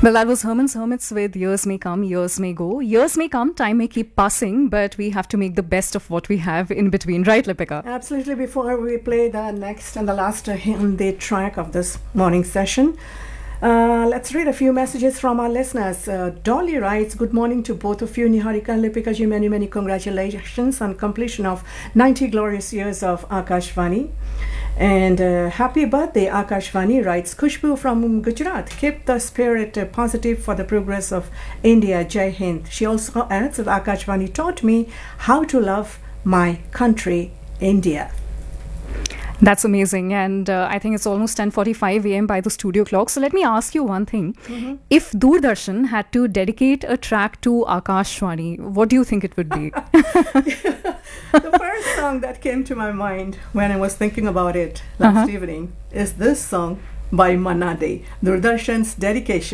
Well, that was Herman's Hermits with Years May Come, Years May Go. Years may come, time may keep passing, but we have to make the best of what we have in between, right, Lipika? Absolutely. Before we play the next and the last Hindi track of this morning session, let's read a few messages from our listeners. Dolly writes, good morning to both of you, Niharika and Lipika ji. Many, many congratulations on completion of 90 glorious years of Akashvani. And happy birthday, Akashvani, writes Khushbu from Gujarat. Keep the spirit positive for the progress of India. Jai Hind. She also adds that Akashvani taught me how to love my country, India. That's amazing. And I think it's almost 10:45 a.m. by the studio clock. So let me ask you one thing. Mm-hmm. If Doordarshan had to dedicate a track to Akashvani, what do you think it would be? The first song that came to my mind when I was thinking about it last evening is this song by Manna Dey, Doordarshan's dedication.